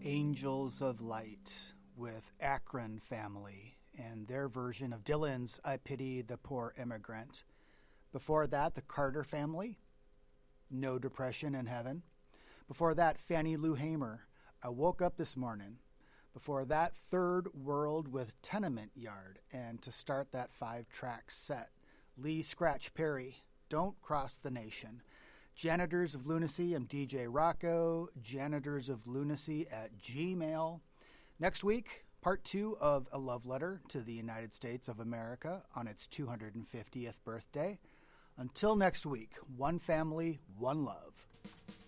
Angels of Light with Akron Family and their version of Dylan's I Pity the Poor Immigrant. Before that, the Carter Family, No Depression in Heaven. Before that, Fannie Lou Hamer, I Woke Up This Morning. Before that, Third World with Tenement Yard. And to start that 5-track set, Lee Scratch Perry, Don't Cross the Nation. Janitors of Lunacy, I'm DJ Rocco, janitorsof.lunacy@gmail. Next week, part 2 of A Love Letter to the United States of America on its 250th birthday. Until next week, one family, one love.